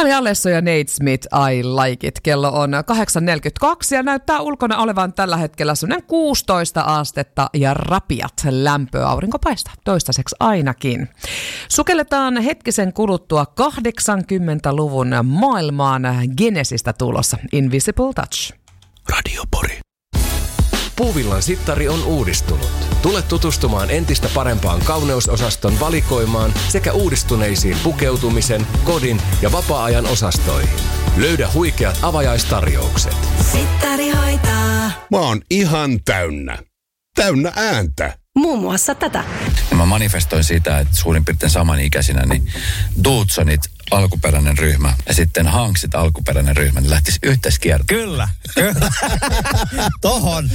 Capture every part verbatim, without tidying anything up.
Tämä oli Alesso ja Nate Smith, I Like It. Kello on kahdeksan neljäkymmentäkaksi ja näyttää ulkona olevan tällä hetkellä sellainen kuusitoista astetta ja rapiat lämpöä. Aurinko paistaa toistaiseksi ainakin. Sukelletaan hetkisen kuluttua kahdeksankymmentäluvun maailmaan Genesistä tulossa. Invisible Touch. Radio Pori. Puuvillan sittari on uudistunut. Tule tutustumaan entistä parempaan kauneusosaston valikoimaan sekä uudistuneisiin pukeutumisen, kodin ja vapaa-ajan osastoihin. Löydä huikeat avajaistarjoukset. Sittari hoitaa. Mä oon ihan täynnä. Täynnä ääntä. Muun muassa tätä. Mä manifestoin sitä, että suurin piirtein samanikäisinä, niin Dudesonit alkuperäinen ryhmä ja sitten Hanksit alkuperäinen ryhmä, niin lähtisi yhteiskiertoon. Kyllä. Tohon.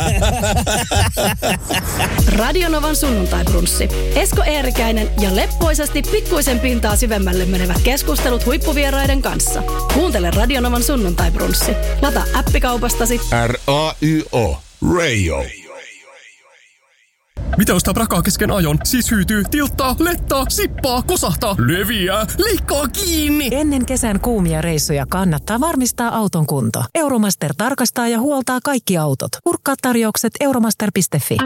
Radionovan sunnuntaibrunsssi. Esko Eerikäinen ja leppoisasti pikkuisen pintaa syvemmälle menevät keskustelut huippuvieraiden kanssa. Kuuntele Radionovan sunnuntaibrunsssi. Lataa appikaupastasi. R A Y O. Radio. Mitä ostaa prakaa kesken ajon? Siis hyytyy, tilttaa, lettaa, sippaa, kosahtaa, leviää, leikkaa kiinni. Ennen kesän kuumia reissuja kannattaa varmistaa auton kunto. Euromaster tarkastaa ja huoltaa kaikki autot. Kurkkaa tarjoukset euromaster piste fi.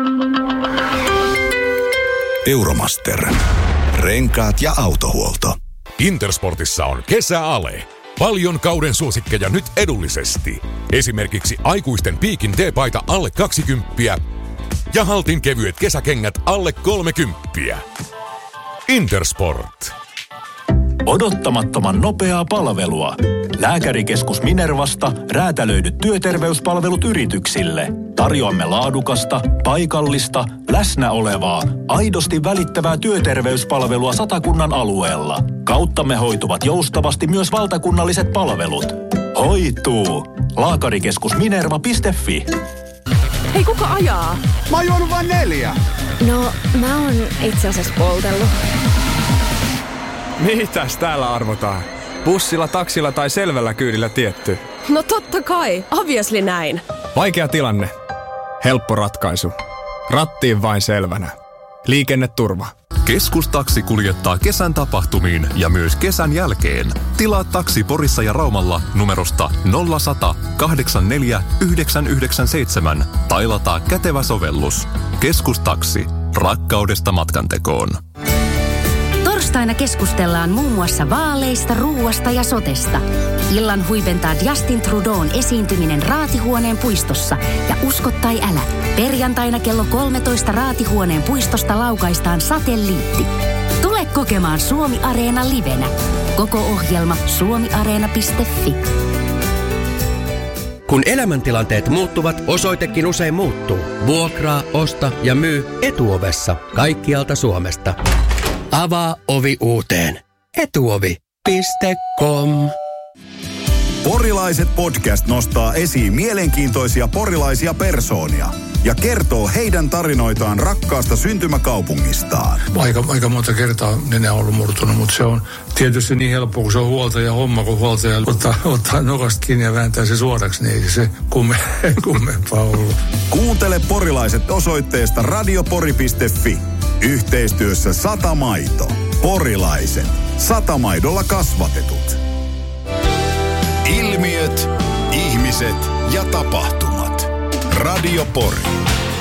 Euromaster. Renkaat ja autohuolto. Intersportissa on kesäale. Paljon kauden suosikkeja nyt edullisesti. Esimerkiksi aikuisten Piikin T-paita alle kaksikymmentä ja Haltin kevyet kesäkengät alle kolmekymppiä. Intersport. Odottamattoman nopeaa palvelua. Lääkärikeskus Minervasta räätälöidyt työterveyspalvelut yrityksille. Tarjoamme laadukasta, paikallista, läsnä olevaa, aidosti välittävää työterveyspalvelua Satakunnan alueella. Kauttamme hoituvat joustavasti myös valtakunnalliset palvelut. Hoituu. Laakarikeskusminerva piste fi. Hei, kuka ajaa? Mä oon juonut vain neljä. No, mä oon itse asiassa poltellut. Mitäs täällä arvotaan? Bussilla, taksilla tai selvällä kyydillä tietty? No totta kai, obviously näin. Vaikea tilanne. Helppo ratkaisu. Rattiin vain selvänä. Liikenneturva. Keskustaksi kuljettaa kesän tapahtumiin ja myös kesän jälkeen. Tilaa taksi Porissa ja Raumalla numerosta nolla sata kahdeksankymmentäneljä yhdeksänsataayhdeksänkymmentäseitsemän tai lataa kätevä sovellus. Keskustaksi. Rakkaudesta matkantekoon. Torstaina keskustellaan muun muassa vaaleista, ruuasta ja sotesta. Illan huipentaa Justin Trudeaun esiintyminen Raatihuoneen puistossa. Ja usko tai älä, perjantaina kello kolmetoista Raatihuoneen puistosta laukaistaan satelliitti. Tule kokemaan Suomi-areena livenä. Koko ohjelma suomiareena piste fi. Kun elämäntilanteet muuttuvat, osoitekin usein muuttuu. Vuokraa, osta ja myy Etuovessa kaikkialta Suomesta. Avaa ovi uuteen. Etuovi piste com. Porilaiset podcast nostaa esiin mielenkiintoisia porilaisia persoonia ja kertoo heidän tarinoitaan rakkaasta syntymäkaupungistaan. Aika, aika monta kertaa nenä on ollut murtunut, mutta se on tietysti niin helppo, kun se on huoltaja homma, kun huoltaja ottaa, ottaa nokasta kiinni ja vääntää se suoraksi, niin ei se kumme, kummempaa ollut. Kuuntele Porilaiset osoitteesta radiopori piste fi. Yhteistyössä Satamaito. Porilaiset. Satamaidolla kasvatetut. Ilmiöt, ihmiset ja tapahtumat. Radio Pori.